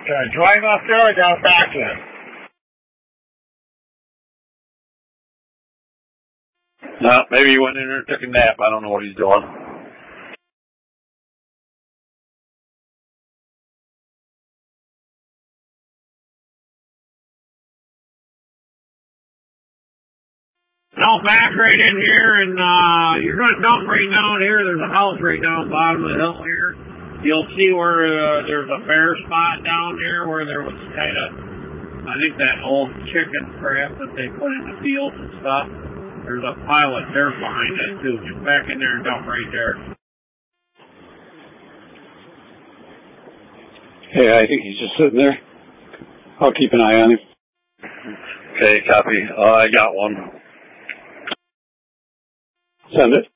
Should I drive up there or down back in? No, maybe he went in there and took a nap. I don't know what he's doing. No, back right in here, and you're going to dump right down here. There's a house right down the bottom of the hill here. You'll see where there's a bare spot down there where there was kind of, I think that old chicken crap that they put in the fields and stuff. There's a pile of dirt behind it, too. Get back in there and dump right there. Hey, I think he's just sitting there. I'll keep an eye on him. Okay, copy. I got one. Send it.